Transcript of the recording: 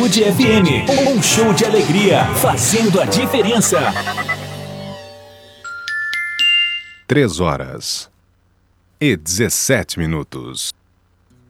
Juventude FM, um show de alegria, fazendo a diferença. 3 horas e 17 minutos.